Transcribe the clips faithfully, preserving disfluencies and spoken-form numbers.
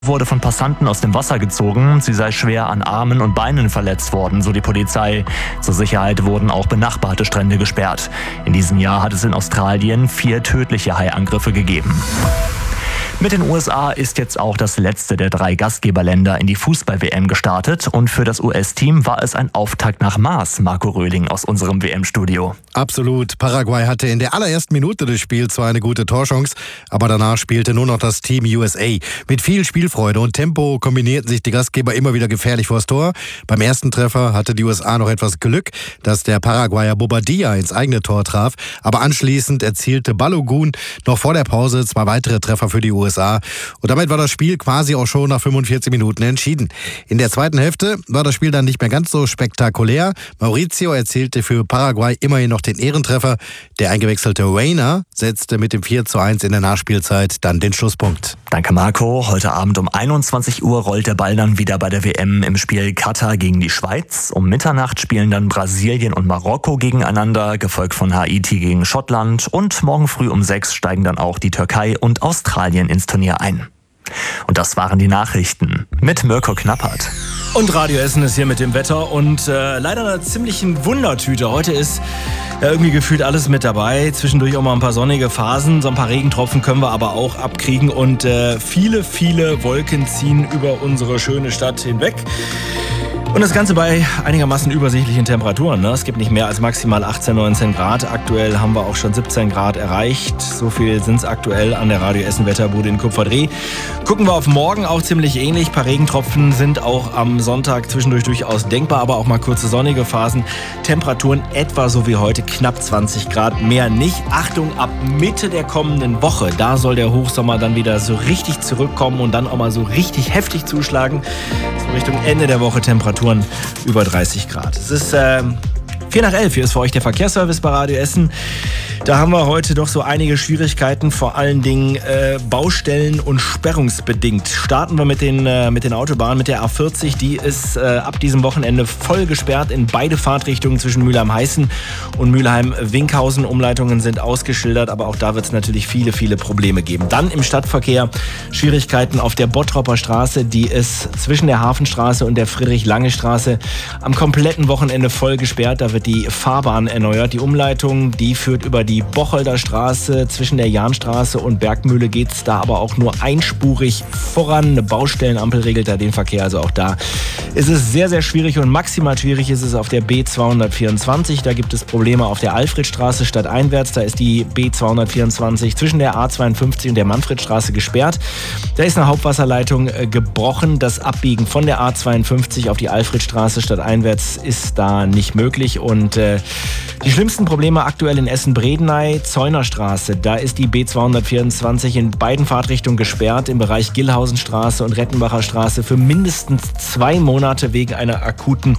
wurde von Passanten aus dem Wasser gezogen. Sie sei schwer an Armen und Beinen verletzt worden, so die Polizei. Zur Sicherheit wurden auch benachbarte Strände gesperrt. In diesem Jahr hat es in Australien vier tödliche Haiangriffe gegeben. Mit den U S A ist jetzt auch das letzte der drei Gastgeberländer in die Fußball-W M gestartet. Und für das U S-Team war es ein Auftakt nach Maß, Marco Röhling aus unserem W M-Studio. Absolut. Paraguay hatte in der allerersten Minute des Spiels zwar eine gute Torchance, aber danach spielte nur noch das Team U S A. Mit viel Spielfreude und Tempo kombinierten sich die Gastgeber immer wieder gefährlich vors Tor. Beim ersten Treffer hatte die U S A noch etwas Glück, dass der Paraguayer Bobadilla ins eigene Tor traf. Aber anschließend erzielte Balogun noch vor der Pause zwei weitere Treffer für die U S A. Und damit war das Spiel quasi auch schon nach fünfundvierzig Minuten entschieden. In der zweiten Hälfte war das Spiel dann nicht mehr ganz so spektakulär. Mauricio erzielte für Paraguay immerhin noch den Ehrentreffer. Der eingewechselte Reina setzte mit dem vier zu eins in der Nachspielzeit dann den Schlusspunkt. Danke Marco. Heute Abend um einundzwanzig Uhr rollt der Ball dann wieder bei der W M im Spiel Katar gegen die Schweiz. Um Mitternacht spielen dann Brasilien und Marokko gegeneinander, gefolgt von Haiti gegen Schottland. Und morgen früh um sechs steigen dann auch die Türkei und Australien ins Turnier ein. Und das waren die Nachrichten mit Mirko Knappert. Und Radio Essen ist hier mit dem Wetter und äh, leider einer ziemlichen Wundertüte. Heute ist ja irgendwie gefühlt alles mit dabei. Zwischendurch auch mal ein paar sonnige Phasen. So ein paar Regentropfen können wir aber auch abkriegen. Und äh, viele, viele Wolken ziehen über unsere schöne Stadt hinweg. Und das Ganze bei einigermaßen übersichtlichen Temperaturen. Ne? Es gibt nicht mehr als maximal achtzehn, neunzehn Grad. Aktuell haben wir auch schon siebzehn Grad erreicht. So viel sind es aktuell an der Radio Essen Wetterbude in Kupferdreh. Gucken wir auf morgen, auch ziemlich ähnlich. Ein paar Regentropfen sind auch am Sonntag zwischendurch durchaus denkbar, aber auch mal kurze sonnige Phasen. Temperaturen etwa so wie heute, knapp zwanzig Grad, mehr nicht. Achtung, ab Mitte der kommenden Woche, da soll der Hochsommer dann wieder so richtig zurückkommen und dann auch mal so richtig heftig zuschlagen. So Richtung Ende der Woche Temperaturen über dreißig Grad. Es ist äh, vier nach elf, hier ist für euch der Verkehrsservice bei Radio Essen. Da haben wir heute doch so einige Schwierigkeiten, vor allen Dingen äh, Baustellen- und sperrungsbedingt. Starten wir mit den, äh, mit den Autobahnen, mit der A vierzig. Die ist äh, ab diesem Wochenende voll gesperrt in beide Fahrtrichtungen zwischen Mülheim-Heißen und Mülheim-Winkhausen. Umleitungen sind ausgeschildert, aber auch da wird es natürlich viele, viele Probleme geben. Dann im Stadtverkehr Schwierigkeiten auf der Bottropper Straße. Die ist zwischen der Hafenstraße und der Friedrich-Lange-Straße am kompletten Wochenende voll gesperrt. Da wird die Fahrbahn erneuert. Die Umleitung, die führt über die Die Bocholder Straße, zwischen der Jahnstraße und Bergmühle geht es da aber auch nur einspurig voran. Eine Baustellenampel regelt da den Verkehr, also auch da ist es sehr, sehr schwierig und maximal schwierig ist es auf der B zweihundertvierundzwanzig. Da gibt es Probleme auf der Alfredstraße stadteinwärts. Da ist die B zweihundertvierundzwanzig zwischen der A zweiundfünfzig und der Manfredstraße gesperrt. Da ist eine Hauptwasserleitung gebrochen. Das Abbiegen von der A zweiundfünfzig auf die Alfredstraße stadteinwärts ist da nicht möglich. Und äh, die schlimmsten Probleme aktuell in Essen-Bredeney, Zeunerstraße, da ist die B zweihundertvierundzwanzig in beiden Fahrtrichtungen gesperrt, im Bereich Gillhausenstraße und Rettenbacher Straße für mindestens zwei Monate wegen einer akuten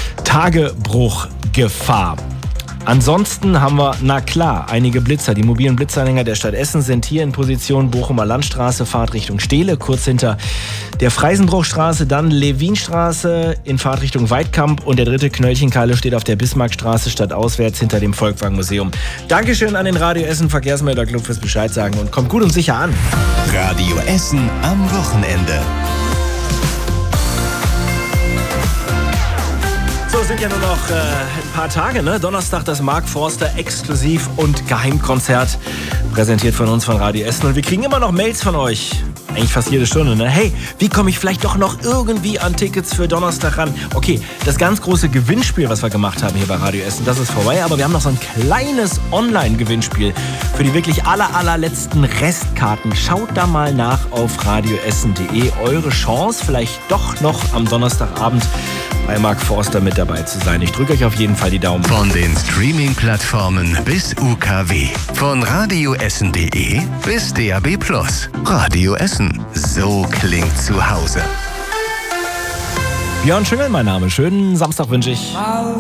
Tagebruchgefahr. Ansonsten haben wir, na klar, einige Blitzer. Die mobilen Blitzanhänger der Stadt Essen sind hier in Position Bochumer Landstraße, Fahrtrichtung Steele, kurz hinter der Freisenbruchstraße, dann Lewinstraße in Fahrtrichtung Weidkamp und der dritte Knöllchenkeile steht auf der Bismarckstraße stadtauswärts hinter dem Volkwang-Museum. Dankeschön an den Radio Essen Verkehrsmelderclub fürs Bescheid sagen und kommt gut und sicher an. Radio Essen am Wochenende. So, es sind ja nur noch äh, ein paar Tage, ne? Donnerstag das Mark Forster Exklusiv- und Geheimkonzert, präsentiert von uns von Radio Essen. Und wir kriegen immer noch Mails von euch, eigentlich fast jede Stunde, ne? Hey, wie komme ich vielleicht doch noch irgendwie an Tickets für Donnerstag ran? Okay, das ganz große Gewinnspiel, was wir gemacht haben hier bei Radio Essen, das ist vorbei. Aber wir haben noch so ein kleines Online-Gewinnspiel für die wirklich aller, allerletzten Restkarten. Schaut da mal nach auf radioessen punkt de. Eure Chance, vielleicht doch noch am Donnerstagabend bei Mark Forster mit dabei zu sein. Ich drücke euch auf jeden Fall die Daumen. Von den Streaming-Plattformen bis U K W. Von radioessen punkt de bis D A B Plus. Radio Essen. So klingt zu Hause. Björn Schüngel, mein Name. Schönen Samstag wünsche ich.